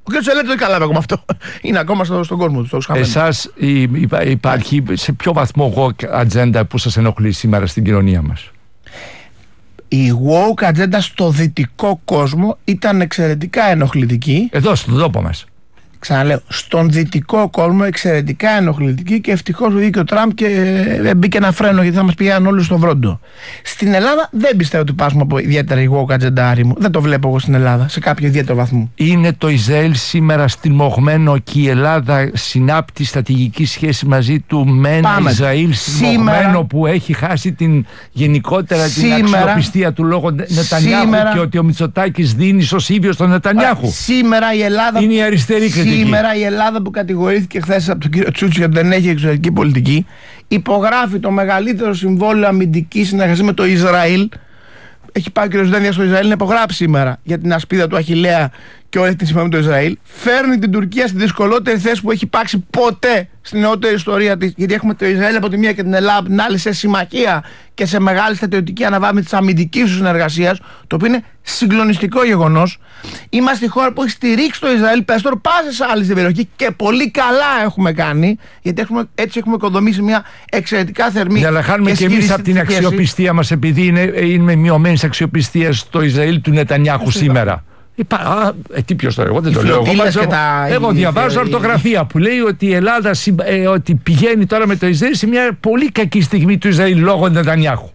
A: Ο κ. Τσελέτης δεν καταλάβει ακόμα αυτό. Είναι ακόμα στον κόσμο του.
D: Εσάς υπάρχει σε ποιο βαθμό woke ατζέντα που σας ενοχλεί σήμερα στην κοινωνία μας?
A: Η woke ατζέντα στο δυτικό κόσμο ήταν εξαιρετικά ενοχλητική.
D: Εδώ στον τόπο μας.
A: Ξαναλέω, στον δυτικό κόσμο εξαιρετικά ενοχλητική και ευτυχώς βγήκε ο Τραμπ και μπήκε ένα φρένο, γιατί θα μας πηγαίνουν όλοι στον βρόντο. Στην Ελλάδα δεν πιστεύω ότι πάσουμε από ιδιαίτερα woke ατζεντάρι μου. Δεν το βλέπω εγώ στην Ελλάδα σε κάποιο ιδιαίτερο βαθμό.
D: Είναι το Ισραήλ σήμερα στριμωγμένο και η Ελλάδα συνάπτει στρατηγική σχέση μαζί του με ένα Ισραήλ στριμωγμένο που έχει χάσει γενικότερα την αξιοπιστία του λόγω Νετανιάχου και ότι ο Μητσοτάκης δίνει σωσίβιο στον Νετανιάχου?
A: Σήμερα η Ελλάδα.
D: Είναι η αριστερή κριτική.
A: Σήμερα η Ελλάδα που κατηγορήθηκε χθες από τον κύριο Τσούτσι γιατί δεν έχει εξωτερική πολιτική, υπογράφει το μεγαλύτερο συμβόλαιο αμυντικής συνεργασίας με το Ισραήλ. Έχει πάει ο κ. Δένδιας στο Ισραήλ να υπογράψει σήμερα για την ασπίδα του Αχιλλέα και όλη την συμφωνία με το Ισραήλ. Φέρνει την Τουρκία στη δυσκολότερη θέση που έχει υπάρξει ποτέ στην νεότερη ιστορία της. Γιατί έχουμε το Ισραήλ από τη μία και την Ελλάδα από την άλλη σε συμμαχία και σε μεγάλη στρατιωτική αναβάθμιση της αμυντικής του συνεργασίας, το οποίο είναι συγκλονιστικό γεγονός. Είμαστε η χώρα που έχει στηρίξει το Ισραήλ περισσότερο πάσες άλλες στην περιοχή και πολύ καλά έχουμε κάνει, γιατί έτσι έχουμε οικοδομήσει μια εξαιρετικά θερμή.
D: Αλλά χάνουμε και εμείς από την αξιοπιστία μας, επειδή είναι μειωμένη αξιοπιστία στο Ισραήλ του Νετανιάχου σήμερα. Τι ποιος το, εγώ δεν το λέω. Εγώ διαβάζω ορθογραφία που λέει ότι η Ελλάδα ότι πηγαίνει τώρα με το Ισραήλ σε μια πολύ κακή στιγμή του Ισραήλ λόγω Νετανιάχου.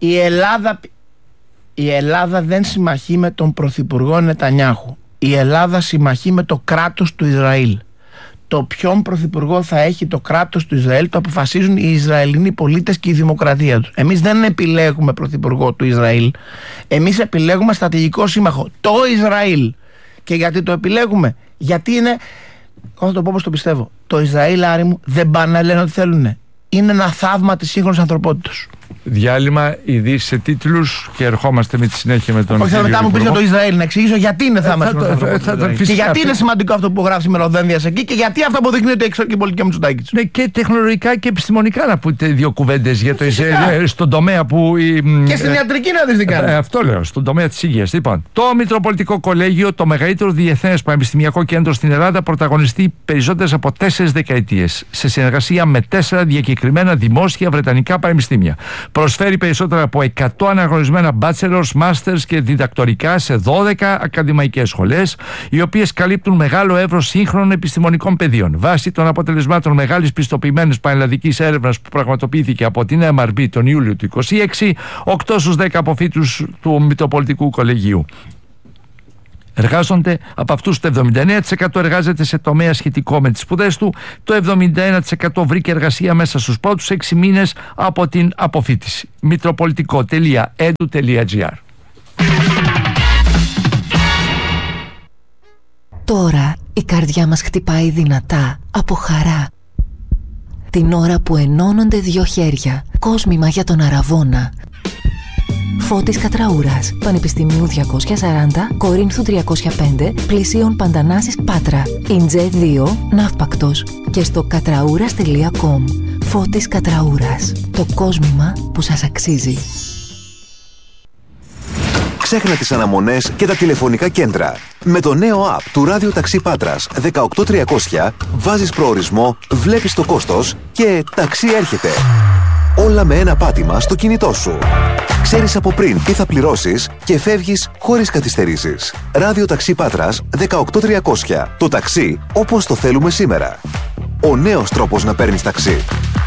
A: Η Ελλάδα δεν συμμαχεί με τον Πρωθυπουργό Νετανιάχου. Η Ελλάδα συμμαχεί με το κράτος του Ισραήλ. Το ποιον πρωθυπουργό θα έχει το κράτος του Ισραήλ το αποφασίζουν οι Ισραηλινοί πολίτες και η δημοκρατία τους. Εμείς δεν επιλέγουμε πρωθυπουργό του Ισραήλ. Εμείς επιλέγουμε στρατηγικό σύμμαχο, το Ισραήλ. Και γιατί το επιλέγουμε? Γιατί είναι, εγώ θα το πω όπως το πιστεύω, το Ισραήλ, Άρη μου, δεν πάνε να λένε ότι θέλουν. Είναι ένα θαύμα της σύγχρονης ανθρωπότητας.
D: Διάλειμμα, ειδήσεις σε τίτλους και ερχόμαστε με τη συνέχεια με τον.
A: Όχι, θα μετά μου πεις για το Ισραήλ, να εξηγήσω γιατί είναι θαύμα της ανθρωπότητας. Και γιατί είναι σημαντικό αυτό που γράφει σήμερα ο Δένδιας εκεί και γιατί αυτό αποδεικνύεται η εξωτερική πολιτική Μητσοτάκης.
D: Ναι, και τεχνολογικά και επιστημονικά να πείτε δύο κουβέντες για το Ισραήλ στον τομέα που.
A: Και στην ιατρική να δεις τι κάνει.
D: Αυτό λέω, στον τομέα της υγείας. Λοιπόν, το Μητροπολιτικό Κολέγιο, το μεγαλύτερο διεθνές πανεπιστημιακό κέντρο στην Ελλάδα, πρωταγωνιστεί περισσότερες από 4 δεκαετίες σε συνεργασία με 4 διακεκριμένα δημόσια βρετανικά πανεπιστήμια. Προσφέρει περισσότερα από 100 αναγνωρισμένα bachelors, masters και διδακτορικά σε 12 ακαδημαϊκές σχολές, οι οποίες καλύπτουν μεγάλο εύρος σύγχρονων επιστημονικών πεδίων. Βάσει των αποτελεσμάτων μεγάλης πιστοποιημένης πανελλαδικής έρευνας που πραγματοποιήθηκε από την MRB τον Ιούλιο του 2026, 8 στους 10 αποφύτους του Μητροπολιτικού Κολεγίου εργάζονται, από αυτούς το 79% εργάζεται σε τομέα σχετικό με τις σπουδές του, το 71% βρήκε εργασία μέσα στους πρώτους 6 μήνες από την αποφύτιση. Μητροπολιτικό.edu.gr.
N: Τώρα η καρδιά μας χτυπάει δυνατά από χαρά. Την ώρα που ενώνονται 2 χέρια, κόσμημα για τον Αραβώνα. Φώτης Κατραούρας, Πανεπιστημίου 240, Κορίνθου 305, Πλησίων Παντανάσης Πάτρα, Ιντζέ 2, Ναύπακτος και στο κατραούρας.com. Φώτης Κατραούρας, το κόσμημα που σας αξίζει.
O: Ξέχνα τις αναμονές και τα τηλεφωνικά κέντρα. Με το νέο app του Ράδιο Ταξί Πάτρας 18300 βάζεις προορισμό, βλέπεις το κόστος και ταξί έρχεται. Όλα με ένα πάτημα στο κινητό σου. Ξέρεις από πριν τι θα πληρώσεις και φεύγεις χωρίς καθυστερήσεις. Ράδιο Ταξί Πάτρας 18300. Το ταξί όπως το θέλουμε σήμερα. Ο νέος τρόπος να παίρνεις ταξί.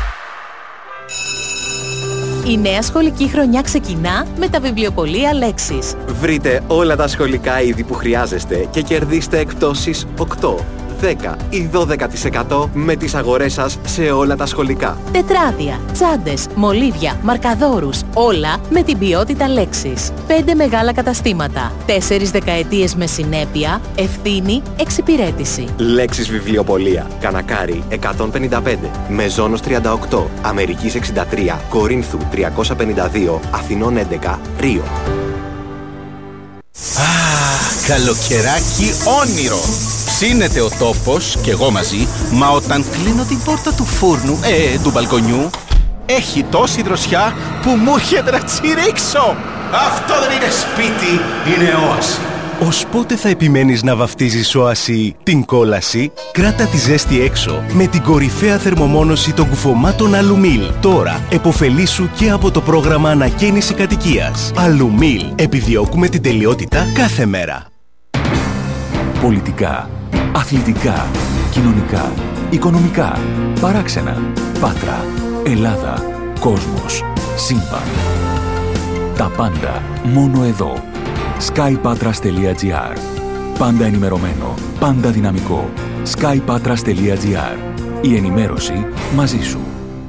P: Η νέα σχολική χρονιά ξεκινά με τα βιβλιοπωλεία Λέξης.
Q: Βρείτε όλα τα σχολικά είδη που χρειάζεστε και κερδίστε εκπτώσεις 8, 10 ή 12% με τις αγορές σας σε όλα τα σχολικά.
P: Τετράδια, τσάντες, μολύβια, μαρκαδόρους, όλα με την ποιότητα Λέξης. 5 μεγάλα καταστήματα, 4 δεκαετίες με συνέπεια, ευθύνη, εξυπηρέτηση.
Q: Λέξης βιβλιοπωλεία, Κανακάρι 155, Μεζόνος 38, Αμερικής 63, Κορίνθου 352, Αθηνών 11, Ρίο.
R: Καλοκαιράκι όνειρο. Ψήνεται ο τόπος και εγώ μαζί, μα όταν κλείνω την πόρτα του φούρνου, του μπαλκονιού, έχει τόση δροσιά που μου έρχεται να τσιρίξω. Αυτό δεν είναι σπίτι, είναι όαση.
S: Ως πότε θα επιμένεις να βαφτίζεις όαση την κόλαση? Κράτα τη ζέστη έξω με την κορυφαία θερμομόνωση των κουφωμάτων Αλουμίλ. Τώρα εποφελήσου και από το πρόγραμμα ανακαίνιση κατοικίας. Αλουμίλ. Επιδιώκουμε την τελειότητα κάθε μέρα.
T: Πολιτικά, αθλητικά, κοινωνικά, οικονομικά, παράξενα, Πάτρα, Ελλάδα, κόσμος, σύμπαν. Τα πάντα μόνο εδώ. skypatras.gr. Πάντα ενημερωμένο, πάντα δυναμικό. skypatras.gr. Η ενημέρωση μαζί σου.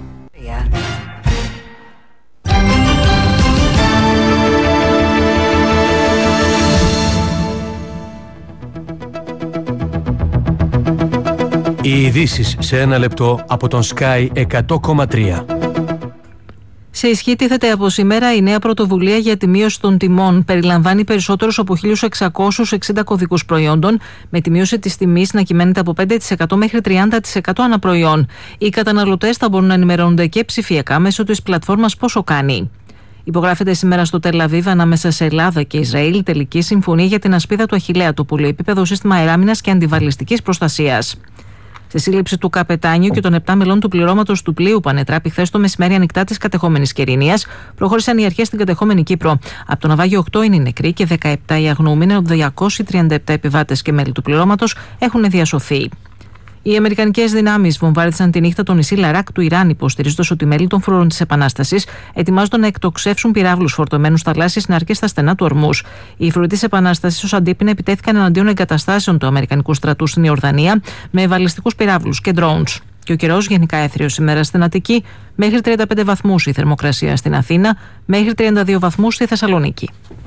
U: Οι ειδήσεις σε ένα λεπτό από τον Sky 100,3.
B: Σε ισχύ τίθεται από σήμερα η νέα πρωτοβουλία για τη μείωση των τιμών. Περιλαμβάνει περισσότερους από 1.660 κωδικούς προϊόντων, με τη μείωση της τιμής να κυμαίνεται από 5% μέχρι 30% ανά προϊόν. Οι καταναλωτές θα μπορούν να ενημερώνονται και ψηφιακά μέσω της πλατφόρμας Πόσο Κάνει. Υπογράφεται σήμερα στο Τελ Αβίβ ανάμεσα σε Ελλάδα και Ισραήλ τελική συμφωνία για την ασπίδα του Αχιλλέα, το πολυεπίπεδο σύστημα αεράμινας και αντιβαλιστικής προστασίας. Στη σύλληψη του καπετάνιου και των 7 μελών του πληρώματος του πλοίου που ανετράπη χθες το μεσημέρι ανοιχτά της κατεχόμενης Κερηνίας, προχώρησαν οι αρχές στην κατεχόμενη Κύπρο. Από το ναυάγιο 8 είναι οι νεκροί και 17 οι αγνοούμενοι, 237 επιβάτες και μέλη του πληρώματος έχουν διασωθεί. Οι αμερικανικές δυνάμεις βομβάρδισαν τη νύχτα το νησί Λαράκ του Ιράν, υποστηρίζοντας ότι μέλη των φορών της Επανάστασης ετοιμάζονται να εκτοξεύσουν πυράβλους φορτωμένους θαλάσσιες νάρκες στα στενά του Ορμούς. Οι φοροί της Επανάστασης ως αντίπεινα επιτέθηκαν εναντίον εγκαταστάσεων του Αμερικανικού στρατού στην Ιορδανία με βαλιστικούς πυράβλους και drones. Και ο καιρός γενικά έθριος σήμερα στην Αττική, μέχρι 35 βαθμούς η θερμοκρασία στην Αθήνα, μέχρι 32 βαθμούς στη Θεσσαλονίκη.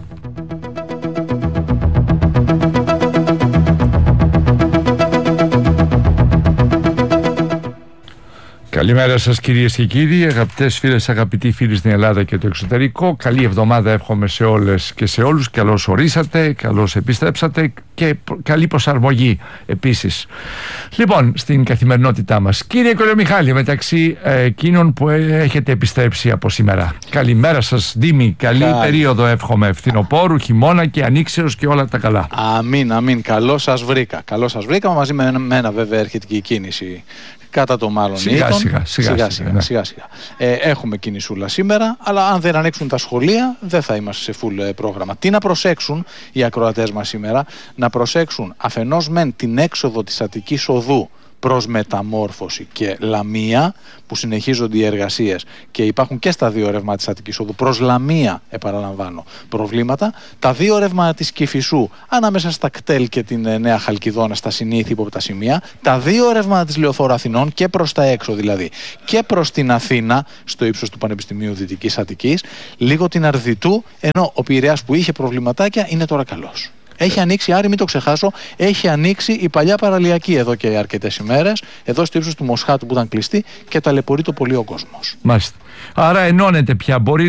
D: Καλημέρα σας κυρίες και κύριοι, αγαπητές φίλες, αγαπητοί φίλοι στην Ελλάδα και το εξωτερικό. Καλή εβδομάδα εύχομαι σε όλες και σε όλους. Καλώς ορίσατε, καλώς επιστρέψατε και καλή προσαρμογή επίσης. Λοιπόν, στην καθημερινότητά μας. Κύριε Κολομιχάλη, μεταξύ εκείνων που έχετε επιστρέψει από σήμερα. Καλημέρα σας Δήμη, καλή περίοδο εύχομαι, φθινοπόρου, χειμώνα και ανοίξεως και όλα τα καλά.
V: Αμήν, καλώς σας βρήκα. Μαζί με μένα βέβαια έρχεται και η κίνηση. Κατά το μάλλον σιγά. Έχουμε κινησούλα σήμερα, αλλά αν δεν ανοίξουν τα σχολεία δεν θα είμαστε σε full πρόγραμμα. Τι να προσέξουν οι ακροατές μας σήμερα? Να προσέξουν αφενός μεν την έξοδο της Αττικής Οδού προς Μεταμόρφωση και Λαμία, που συνεχίζονται οι εργασίες και υπάρχουν και στα δύο ρεύματα της Αττικής Οδού προς Λαμία, επαναλαμβάνω, προβλήματα. Τα δύο ρεύματα της Κηφισού ανάμεσα στα κτέλ και την Νέα Χαλκιδόνα, στα συνήθη ύποπτα σημεία. Τα δύο ρεύματα της Λεωφόρου Αθηνών και προς τα έξω δηλαδή, και προς την Αθήνα, στο ύψος του Πανεπιστημίου Δυτικής Αττικής, λίγο την Αρδιτού, ενώ ο Πειραιάς που είχε προβληματάκια είναι τώρα καλός. Έχει ανοίξει, Άρη, μην το ξεχάσω, έχει ανοίξει η παλιά παραλιακή εδώ και αρκετές ημέρες, εδώ στο ύψος του Μοσχάτου που ήταν κλειστή και ταλαιπωρεί το πολύ ο κόσμος.
D: Μάλιστα. Άρα ενώνεται πια, μπορεί